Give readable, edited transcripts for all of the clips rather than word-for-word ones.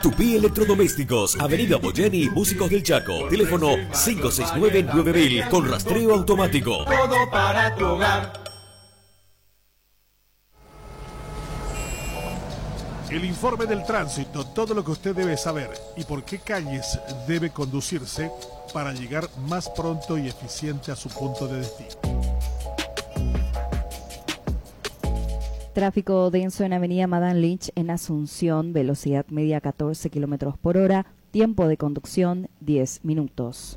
Tupí Electrodomésticos, Avenida Boyeni, Músicos del Chaco. Teléfono 569-9000 con rastreo automático. Todo para tu hogar. El informe del tránsito, todo lo que usted debe saber y por qué calles debe conducirse para llegar más pronto y eficiente a su punto de destino. Tráfico denso en Avenida Madame Lynch en Asunción, velocidad media 14 km por hora, tiempo de conducción 10 minutos.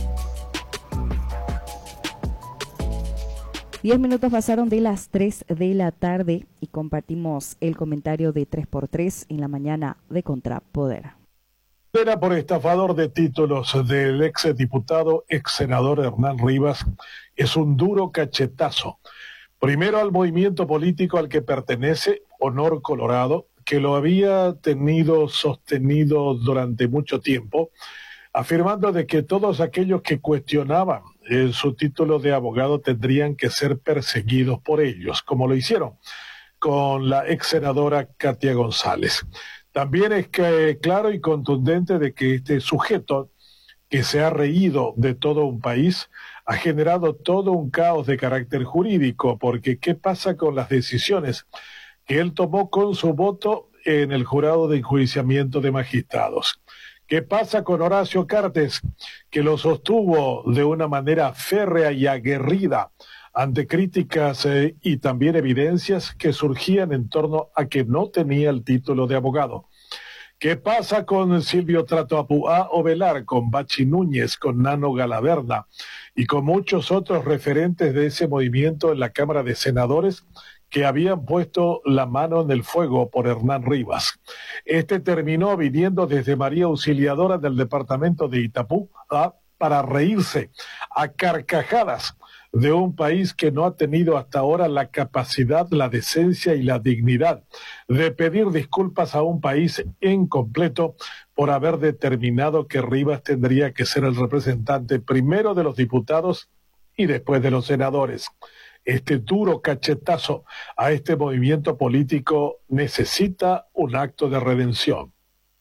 10 minutos pasaron de las 3 de la tarde y compartimos el comentario de 3x3 en la mañana de Contrapoder. Era por estafador de títulos del ex diputado, ex senador Hernán Rivas, es un duro cachetazo. Primero al movimiento político al que pertenece, Honor Colorado, que lo había sostenido durante mucho tiempo, afirmando de que todos aquellos que cuestionaban su título de abogado tendrían que ser perseguidos por ellos, como lo hicieron con la ex senadora Katia González. También es claro y contundente de que este sujeto que se ha reído de todo un país ha generado todo un caos de carácter jurídico, porque ¿qué pasa con las decisiones que él tomó con su voto en el jurado de enjuiciamiento de magistrados? ¿Qué pasa con Horacio Cartes, que lo sostuvo de una manera férrea y aguerrida ante críticas y también evidencias que surgían en torno a que no tenía el título de abogado? ¿Qué pasa con Silvio Tratoapuá Ovelar, con Bachi Núñez, con Nano Galaverna y con muchos otros referentes de ese movimiento en la Cámara de Senadores que habían puesto la mano en el fuego por Hernán Rivas? Este terminó viniendo desde María Auxiliadora del departamento de Itapú para reírse a carcajadas de un país que no ha tenido hasta ahora la capacidad, la decencia y la dignidad de pedir disculpas a un país en completo por haber determinado que Rivas tendría que ser el representante primero de los diputados y después de los senadores. Este duro cachetazo a este movimiento político necesita un acto de redención.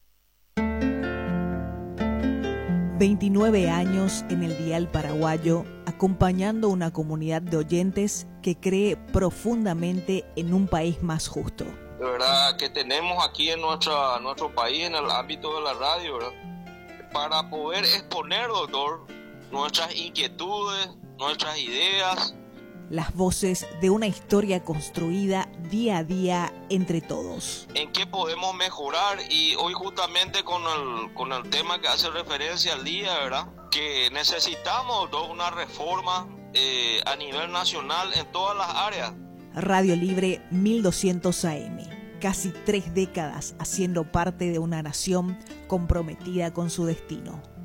29 años en el dial paraguayo, acompañando una comunidad de oyentes que cree profundamente en un país más justo. De verdad que tenemos aquí en nuestro país, en el ámbito de la radio, ¿verdad?, para poder exponer, doctor, nuestras inquietudes, nuestras ideas. Las voces de una historia construida día a día entre todos. ¿En qué podemos mejorar? Y hoy justamente con el tema que hace referencia al día, ¿verdad?, que necesitamos una reforma a nivel nacional en todas las áreas. Radio Libre 1200 AM. Casi 3 décadas haciendo parte de una nación comprometida con su destino.